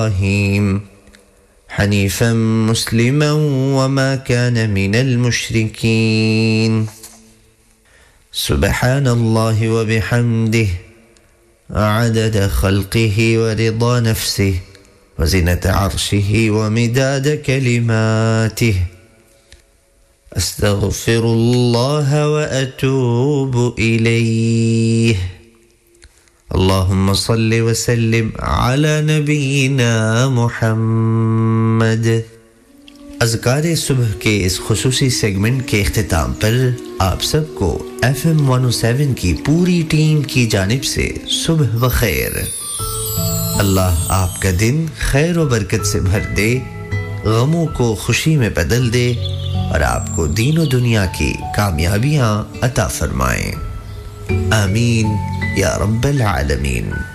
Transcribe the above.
حنيفا مسلما وما كان من المشركين سبحان الله وبحمده عدد خلقه ورضا نفسه وزنة عرشه ومداد كلماته أستغفر الله وأتوب إليه اللهم صل وسلم على نبينا मुहम्मद। अज़कार सुबह के इस खुसूसी सेगमेंट के इख्तिताम पर आप सबको FM 107 की पूरी टीम की जानिब से सुबह बखैर। अल्लाह आपका दिन खैर और बरकत से भर दे, गमों को खुशी में बदल दे और आपको दीन और दुनिया की कामयाबियां अता फरमाए। आमीन या रब्बल आलमीन।